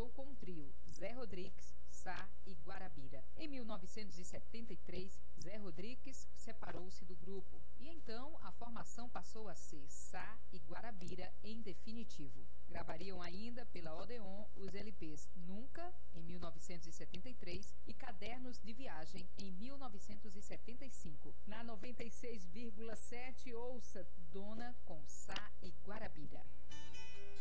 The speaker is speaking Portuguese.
voltou com o trio Zé Rodrigues, Sá e Guarabira. Em 1973, Zé Rodrigues separou-se do grupo e então a formação passou a ser Sá e Guarabira em definitivo. Gravariam ainda pela Odeon os LPs Nunca, em 1973, e Cadernos de Viagem, em 1975. Na 96,7, ouça Dona com Sá e Guarabira.